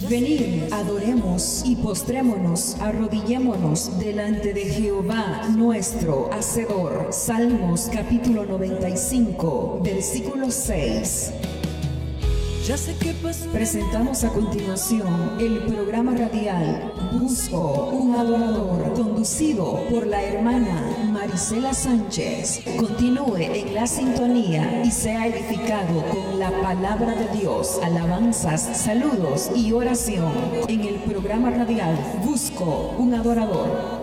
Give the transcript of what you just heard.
Venid, adoremos y postrémonos, arrodillémonos delante de Jehová nuestro Hacedor. Salmos capítulo 95, versículo 6. Presentamos a continuación el programa radial Busco un Adorador, conducido por la hermana Marisela Sánchez. Continúe en la sintonía y sea edificado con la palabra de Dios, alabanzas, saludos y oración en el programa radial Busco un Adorador.